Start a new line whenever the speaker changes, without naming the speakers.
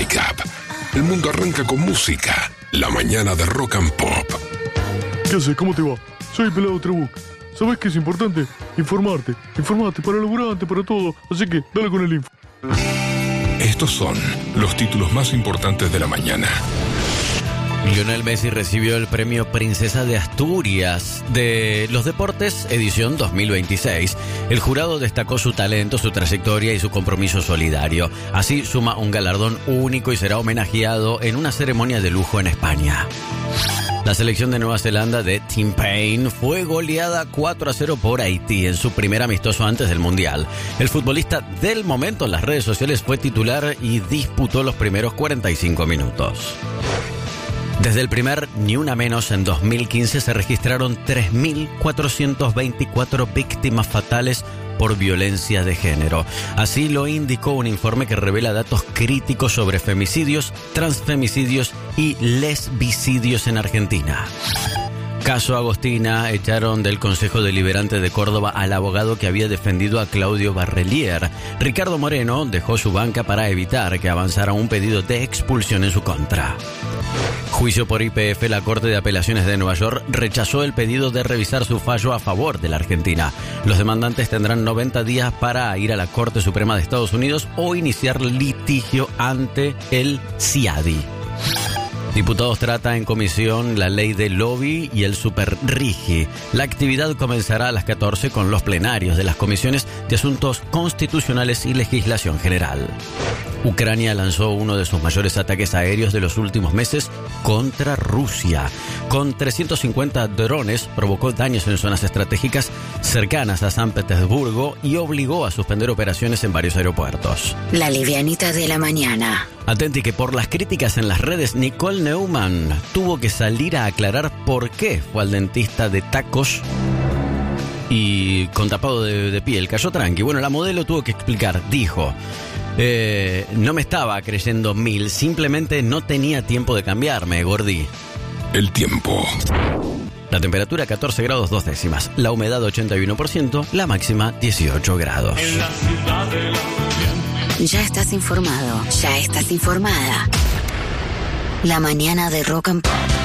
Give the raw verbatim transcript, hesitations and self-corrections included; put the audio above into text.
Wake Up. El mundo arranca con música. La mañana de Rock and Pop.
¿Qué haces? ¿Cómo te va? Soy Pelado Trebuch. ¿Sabés qué es importante? Informarte. Informarte para el laburante, para todo. Así que dale con el info.
Estos son los títulos más importantes de la mañana.
Lionel Messi recibió el premio Princesa de Asturias de los Deportes edición dos mil veintiséis. El jurado destacó su talento, su trayectoria y su compromiso solidario. Así suma un galardón único y será homenajeado en una ceremonia de lujo en España. La selección de Nueva Zelanda de Tim Payne fue goleada cuatro a cero por Haití en su primer amistoso antes del Mundial. El futbolista del momento en las redes sociales fue titular y disputó los primeros cuarenta y cinco minutos. Desde el primer Ni Una Menos en dos mil quince se registraron tres mil cuatrocientas veinticuatro víctimas fatales por violencia de género. Así lo indicó un informe que revela datos críticos sobre femicidios, transfemicidios y lesbicidios en Argentina. Caso Agostina, echaron del Consejo Deliberante de Córdoba al abogado que había defendido a Claudio Barrelier. Ricardo Moreno dejó su banca para evitar que avanzara un pedido de expulsión en su contra. Juicio por I P F, la Corte de Apelaciones de Nueva York rechazó el pedido de revisar su fallo a favor de la Argentina. Los demandantes tendrán noventa días para ir a la Corte Suprema de Estados Unidos o iniciar litigio ante el C I A D I. Diputados trata en comisión la ley de lobby y el superrigi. La actividad comenzará a las catorce con los plenarios de las comisiones de asuntos constitucionales y legislación general. Ucrania lanzó uno de sus mayores ataques aéreos de los últimos meses contra Rusia. Con trescientos cincuenta drones provocó daños en zonas estratégicas cercanas a San Petersburgo y obligó a suspender operaciones en varios aeropuertos.
La livianita de la mañana.
Atenti que por las críticas en las redes, Nicole Neumann tuvo que salir a aclarar por qué fue al dentista de tacos y con tapado de, de piel. Cayó tranqui. Bueno, la modelo tuvo que explicar. Dijo, eh, no me estaba creyendo mil, simplemente no tenía tiempo de cambiarme, Gordi.
El tiempo.
La temperatura catorce grados dos décimas, la humedad ochenta y uno por ciento, la máxima dieciocho grados.
En la ciudad de la mañana.
Ya estás informado, ya estás informada. La mañana de Rock and Pop.